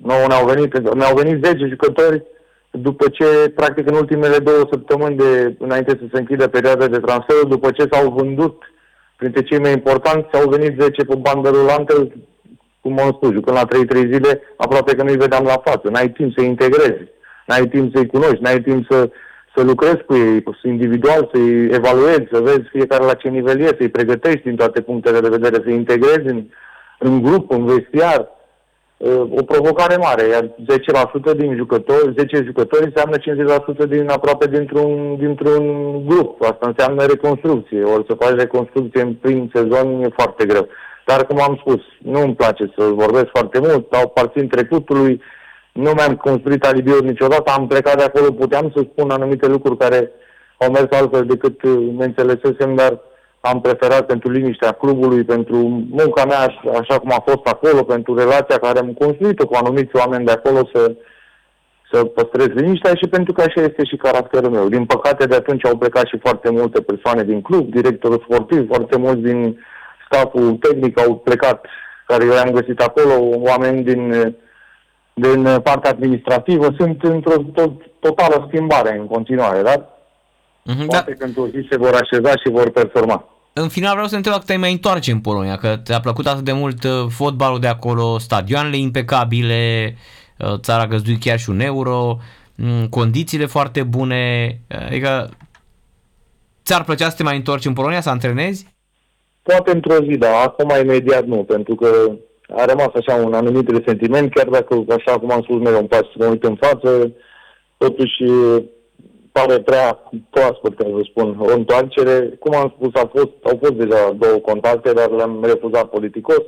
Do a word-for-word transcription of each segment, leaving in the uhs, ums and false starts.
nouă ne-au venit, ne-au venit zece jucători după ce, practic în ultimele două săptămâni de, înainte să se închidă perioada de transfer, după ce s-au vândut printre cei mai importanți, s-au venit zece pe bandă rulantă, cum am spus, jucând la trei trei zile, aproape că nu-i vedeam la față. N-ai timp să-i integrezi, n-ai timp să-i cunoști, n-ai timp să, să lucrezi cu ei, individual, să-i evaluezi, să vezi fiecare la ce nivel e, să-i pregătești din toate punctele de vedere, să-i integrezi în, în grup, în vestiar. O provocare mare, iar zece la sută din jucători, zece jucători înseamnă cincizeci la sută din aproape dintr-un, dintr-un grup. Asta înseamnă reconstrucție. Ori să faci reconstrucție în prim sezon e foarte greu. Dar, cum am spus, nu îmi place să vorbesc foarte mult, sau aparțin trecutului, nu mi-am construit alibiuri niciodată, am plecat de acolo, puteam să spun anumite lucruri care au mers altfel decât ne înțelesesem, dar am preferat pentru liniștea clubului, pentru munca mea așa cum a fost acolo, pentru relația care am construit-o cu anumiți oameni de acolo să, să păstrez liniștea și pentru că așa este și caracterul meu. Din păcate de atunci au plecat și foarte multe persoane din club, directorul sportiv, foarte mulți din staful tehnic au plecat, care eu am găsit acolo, oameni din, din partea administrativă. Sunt într-o tot, totală schimbare în continuare, dar Mm-hmm, poate da. că într-o zi se vor așeza și vor performa. În final vreau să întreb dacă te-ai mai întoarce în Polonia, că te-a plăcut atât de mult fotbalul de acolo, stadioanele impecabile, țara găzdui chiar și un euro, condițiile foarte bune, adică ți-ar plăcea să te mai întorci în Polonia, să antrenezi? Poate într-o zi, dar acum imediat nu, pentru că a rămas așa un anumit resentiment, chiar dacă, așa cum am spus mereu, îmi place să mă uit în față, totuși pare prea proaspăt, ca să spun, o întoarcere. Cum am spus, a fost, au fost deja două contacte, dar le-am refuzat politicos.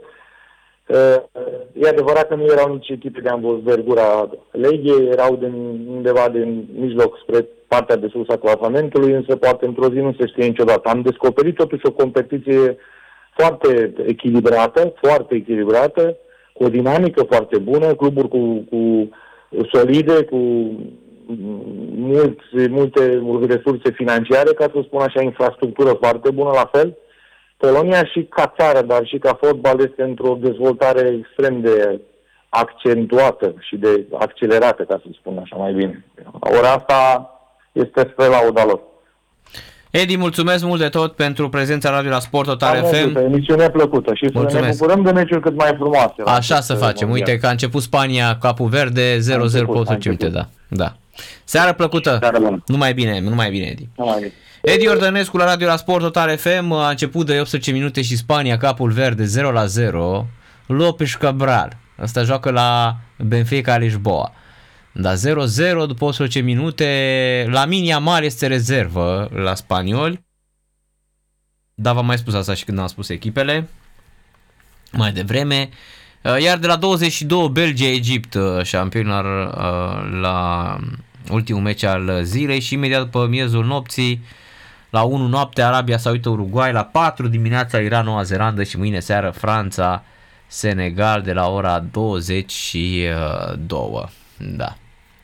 E adevărat că nu erau nici echipe de învergura Leghiei, erau din, undeva din mijloc spre partea de sus a clasamentului, însă poate într-o zi nu se știe niciodată. Am descoperit totuși o competiție foarte echilibrată, foarte echilibrată, cu o dinamică foarte bună, cluburi cu, cu solide, cu mulți, multe resurse financiare, ca să spun așa, infrastructură foarte bună la fel. Polonia și ca țară, dar și ca fotbal este într-o dezvoltare extrem de accentuată și de accelerată, ca să spun așa mai bine. Ori asta este spre lauda lor. Edi, mulțumesc mult de tot pentru prezența radio la Sport Total F M. Emisiune plăcută și mulțumesc. Să ne bucurăm de meciuri cât mai frumoase. Așa să facem. Mondial. Uite că a început Spania, Capul Verde, zero zero, pot da. Da. Seară plăcută. Seară numai bine, numai bine, Edi. Numai bine. Edi Ordănescu la radio la Sport Total F M. A început de optsprezece minute și Spania, Capul Verde, zero la zero. Lopes Cabral. Asta joacă la Benfica Lisboa. Da, zero zero după optsprezece minute. Lamine Yamal este rezervă la spanioli. Da, v-am mai spus asta și când am spus echipele mai devreme. Iar de la douăzeci și doi Belgia-Egipt, șampion la ultimul meci al zilei, și imediat după miezul nopții la unu noapte Arabia Saudită Uruguay, la patru dimineața Iran Noua Zeelandă și mâine seară Franța Senegal de la ora douăzeci și doi. Da.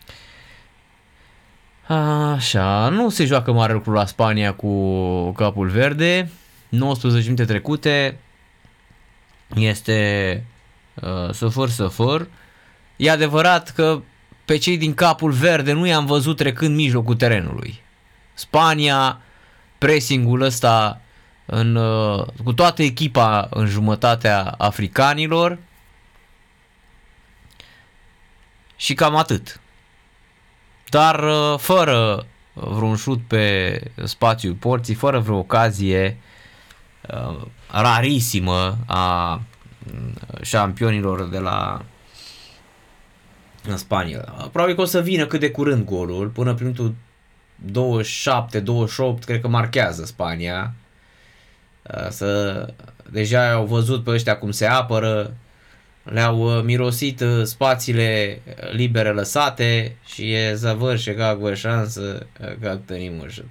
Așa, nu se joacă mare lucru la Spania cu Capul Verde. nouăsprezece minute trecute. Este uh, săfăr săfăr. E adevărat că pe cei din Capul Verde nu i-am văzut trecând mijlocul terenului. Spania, pressing-ul ăsta în, uh, cu toată echipa în jumătatea africanilor și cam atât. Dar uh, fără vreun șut pe spațiul porții, fără vreo ocazie uh, rarisimă a șampionilor de la în Spania. Probabil că o să vină cât de curând golul, până prin minutul douăzeci și șapte douăzeci și opt cred că marchează Spania. Să, deja au văzut pe ăștia cum se apără, le-au mirosit spațiile libere lăsate și e завърши каква șansă, как-то не может.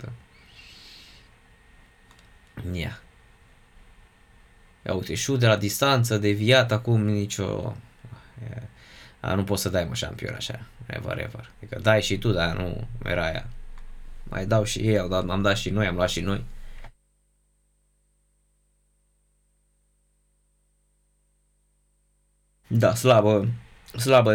Ia. Ia uite, șut de la distanță, deviat, acum nicio... A, nu poți să dai, mă, șampion așa, ever, ever. Adică dai și tu, dar nu era aia. Mai dau și ei, au dat, am dat și noi, am luat și noi. Da, slabă, slabă